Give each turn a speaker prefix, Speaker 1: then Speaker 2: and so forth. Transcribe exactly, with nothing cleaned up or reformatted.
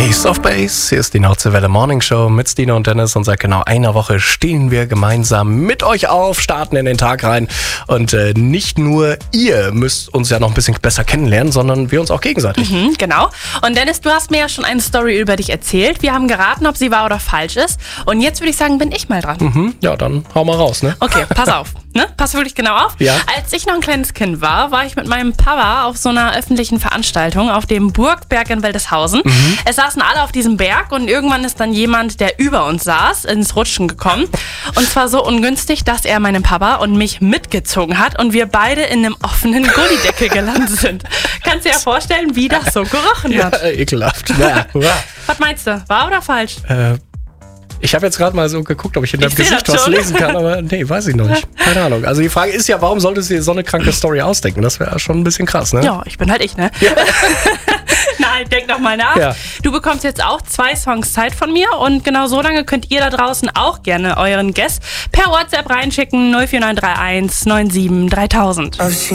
Speaker 1: Ace of Base, hier ist die Nordseewelle Morning Show mit Stina und Dennis und seit genau einer Woche stehen wir gemeinsam mit euch auf, starten in den Tag rein und äh, nicht nur ihr müsst uns ja noch ein bisschen besser kennenlernen, sondern wir uns auch gegenseitig.
Speaker 2: Mhm, genau. Und Dennis, du hast mir ja schon eine Story über dich erzählt. Wir haben geraten, ob sie wahr oder falsch ist. Und jetzt würde ich sagen, bin ich mal dran.
Speaker 1: Mhm, ja, dann hau mal raus, ne?
Speaker 2: Okay, pass auf. Ne? Pass wirklich genau auf.
Speaker 1: Ja.
Speaker 2: Als ich noch ein kleines Kind war, war ich mit meinem Papa auf so einer öffentlichen Veranstaltung auf dem Burgberg in Wildeshausen. Mhm. Es saßen alle auf diesem Berg und irgendwann ist dann jemand, der über uns saß, ins Rutschen gekommen. Und zwar so ungünstig, dass er meinen Papa und mich mitgezogen hat und wir beide in einem offenen Gullideckel gelandet sind. Kannst du dir ja vorstellen, wie das so gerochen hat.
Speaker 1: Ja, ekelhaft. Ja.
Speaker 2: Was meinst du? Wahr oder falsch?
Speaker 1: Äh, ich habe jetzt gerade mal so geguckt, ob ich in deinem
Speaker 2: Ich seh
Speaker 1: Gesicht
Speaker 2: das
Speaker 1: was
Speaker 2: schon.
Speaker 1: lesen kann, aber nee, weiß ich noch nicht. Keine Ahnung. Also die Frage ist ja, warum solltest du dir so eine kranke Story ausdenken? Das wäre schon ein bisschen krass, ne?
Speaker 2: Ja, ich bin halt ich, ne?
Speaker 1: Ja.
Speaker 2: Nein, denk doch mal nach.
Speaker 1: Ja.
Speaker 2: Du bekommst jetzt auch zwei Songs Zeit von mir und genau so lange könnt ihr da draußen auch gerne euren Guest per WhatsApp reinschicken null vier neun drei eins neun sieben dreitausend.